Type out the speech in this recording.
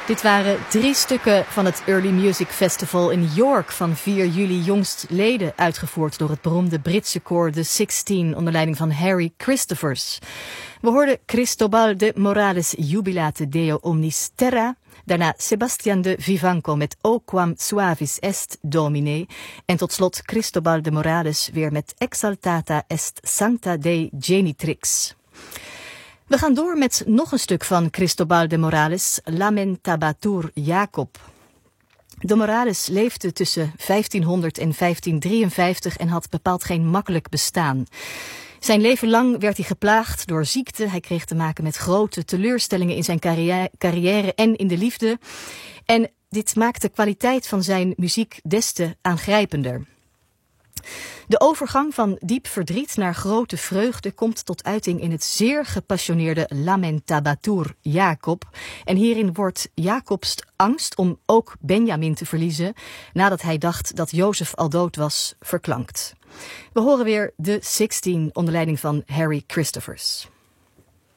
Dit waren 3 stukken van het Early Music Festival in York van 4 juli jongstleden, uitgevoerd door het beroemde Britse koor The 16 onder leiding van Harry Christophers. We hoorden Cristobal de Morales Jubilate Deo Omnis Terra, daarna Sebastian de Vivanco met O Quam Suavis Est Domine en tot slot Cristobal de Morales weer met Exaltata Est Sancta Dei Genitrix. We gaan door met nog een stuk van Cristobal de Morales, Lamentabatur Jacob. De Morales leefde tussen 1500 en 1553 en had bepaald geen makkelijk bestaan. Zijn leven lang werd hij geplaagd door ziekte. Hij kreeg te maken met grote teleurstellingen in zijn carrière en in de liefde. En dit maakt de kwaliteit van zijn muziek des te aangrijpender. De overgang van diep verdriet naar grote vreugde komt tot uiting in het zeer gepassioneerde Lamentabatur Jacob. En hierin wordt Jacobs angst om ook Benjamin te verliezen, nadat hij dacht dat Jozef al dood was, verklankt. We horen weer de 16 onder leiding van Harry Christophers.